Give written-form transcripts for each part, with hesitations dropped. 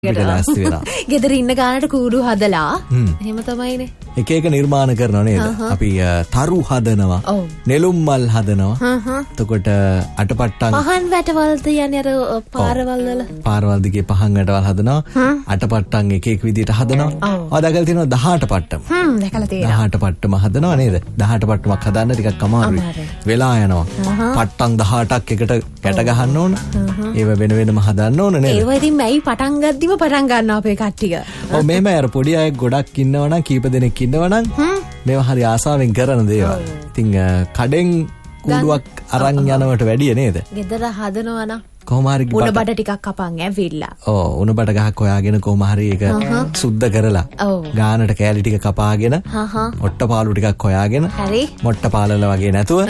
ලෑස්ති වෙනවා. ගෙදර ඉන්න ගානට කූඩු හදලා එහෙම තමයිනේ. එක එක නිර්මාණ කරනවා නේද? අපි තරු හදනවා, නෙළුම් මල් හදනවා. එතකොට අටපට්ටම් පහන් වැටවල්ද යන්නේ අර පාරවල් වල. පාරවල් දිගේ පහන් වැටවල් හදනවා. අටපට්ටම් එක එක විදිහට හදනවා. ඔය දැකලා තියෙනවා 18 පට්ටම්. දැකලා තියෙනවා. 18 පට්ටම හදනවා නේද? 18 පට්ටමක් හදන්න ටිකක් අමාරුයි. වෙලා යනවා. පට්ටම් 18ක් එකට ගැට ගහන්න ඕන. ඒව වෙන වෙනම හදන්න ඕන නේද? ඒව ඉතින් මයි පටන් ගද්දිම පටන් ගන්නවා අපේ කට්ටිය. ඔව් මෙහෙම අර පොඩි අය ගොඩක් ඉන්නවනම් කීප දෙනෙක් ඉන්නවනම් මේවා හරි ආසාවෙන් කරන දේවල්. ඉතින් කඩෙන් කූඩුවක් අරන් යනවට වැඩිය නේද? ගෙදර හදනවා නම් කොහොම හරි උණ බඩ ටිකක් කපන් ඇවිල්ලා. ඔව් උණ බඩ ගහක් හොයාගෙන කොහොම හරි ඒක සුද්ධ කරලා ගානට කෑලි ටික කපාගෙන ඔට්ට පාලු ටිකක් හොයාගෙන හරි මොට්ට පාලල වගේ නැතුව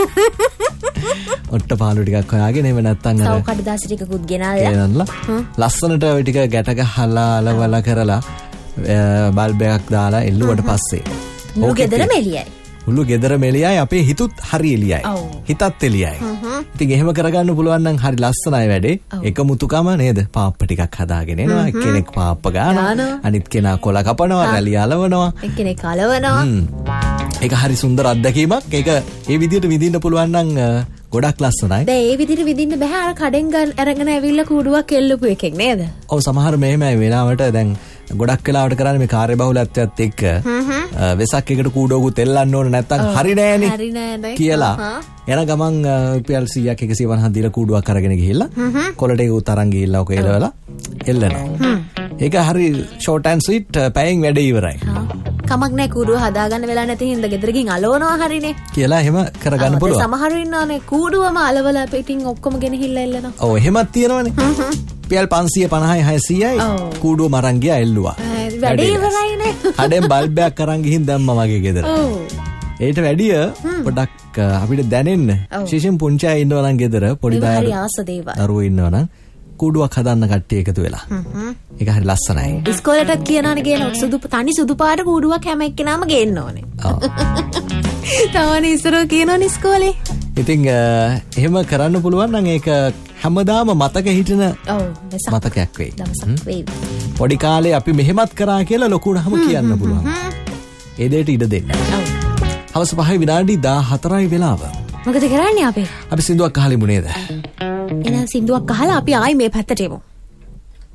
ඔට්ට පාලු ටිකක් හොයාගෙන එහෙම නැත්තම් අර සව් කඩදාසි ටිකකුත් ගෙනල්ලා ලස්සනට ඔය ටික ගැට ගහලා අලවලා කරලා බල්බයක් දාලා එල්ලුවට පස්සේ මුළු ගෙදර මෙලියයි. මුළු ගෙදර මෙලියයි අපේ හිතුත් හරි එලියයි. හිතත් එලියයි. ඉතින් එහෙම කරගන්න පුළුවන් නම් හරි ලස්සනයි වැඩේ. එක මුතුකම නේද? පාප්ප ටිකක් හදාගෙන එනවා. එක්කෙනෙක් පාප්ප ගන්නවා. අනිත් කෙනා කොළ කපනවා, රැලි අලවනවා. එක්කෙනෙක් අලවනවා. ඒක හරි සුන්දර අත්දැකීමක්. ඒක ඒ විදිහට විඳින්න පුළුවන් නම් ගොඩක් ලස්සනයි. දැන් ඒ විදිහට විඳින්න බෑ අර කඩෙන් අරගෙන ඇවිල්ලා කූඩුවක් එල්ලපු එකෙක් නේද? ඔව් සමහර මෙහෙමයි වෙලාවට දැන් ගොඩක් වෙලාවට කරන්නේ මේ කාර්යබහුලත්වයත් එක්ක වෙසක් එකට කූඩුවකුත් එල්ලන්න ඕන නැත්තම් හරි නෑනේ කියලා එන ගමන් රුපියල් 100ක් 150ක් දීලා කූඩුවක් අරගෙන ගිහිල්ලා කොලට ඒක උතරන් ගිහිල්ලා ඔක එලවලා එල්ලනවා. ඒක හරි ෂෝට් ඇන්ඩ් ස්වීට් පැයෙන් වැඩේ ඉවරයි. කමක් නැහැ කූඩුව හදාගන්න වෙලා නැති හින්දා ගෙදර ගින් අලවනවා හරිනේ කියලා එහෙම කරගන්න පුළුවන්. සමහරු ඉන්නවනේ කූඩුවම අලවලා පිටින් ඔක්කොම ගෙනහිල්ලා එල්ලනවා. ඔව් එහෙමත් තියෙනවනේ. රුපියල් 550යි 600යි කූඩුව මරන් ගියා එල්ලුවා. වැඩේ ඉවරයිනේ. හඩෙන් බල්බයක් අරන් ගිහින් දැම්මා මගේ ගෙදර. ඒට වැඩිය පොඩක් අපිට දැනෙන්න විශේෂයෙන් පුංචි අය ඉන්නවා නම් ගෙදර පොඩි දරුවෝ ඉන්නවා නම් කූඩුවක් හදන්න කට්ටිය එකතු වෙලා. ඒක හරි ලස්සනයි. ඉස්කෝලේටත් කියනවනේ ගේන තනි සුදු පාට කූඩුවක් හැම එක්කෙනාම ගේන්න ඕනේ. ඔව්. තවනේ ඉස්සරෝ කියනවනේ ඉස්කෝලේ. ඉතින් එහෙම කරන්න පුළුවන් නම් ඒක හැමදාම මතක හිටින මතකයක් වෙයි. දවසක් වෙයි. පොඩි කාලේ අපි මෙහෙමත් කරා කියලා ලොකුනහම කියන්න පුළුවන්. ඒ දෙයට ඉඩ දෙන්න. හවස 5 විනාඩි 14යි වෙලාව. මොකද කරන්නේ අපි? අපි සින්දුවක් අහලිමු නේද? එහෙනම් සින්දුවක් අහලා අපි ආයි මේ පැත්තට එමු.